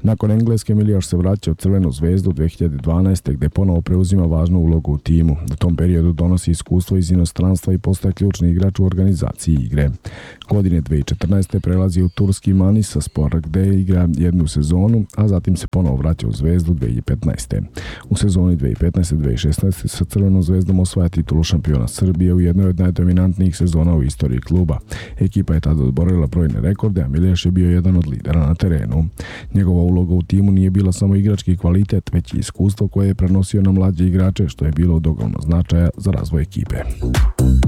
Nakon Engleske Milijaš se vraća u Crvenu zvezdu 2012. gde ponovo preuzima važnu ulogu u timu. U tom periodu donosi iskustvo iz inostranstva i postaje ključni igrač u organizaciji igre. Godine 2014. prelazi u turski Manisaspor gde igra jednu sezonu, a zatim se ponovo vraća u Zvezdu 2015. U sezoni 2015-2016 sa Crvenom zvezdom osvaja titulu šampiona Srbije u jednoj od najdominantnijih sezona u istoriji kluba. Ekipa je tada odborila brojne rekorde, a Milijaš je bio jedan od lidera na terenu. Njegova uloga u timu nije bila samo igrački kvalitet, već i iskustvo koje je prenosio na mlađe igrače, što je bilo od ogromnog značaja za razvoj ekipe.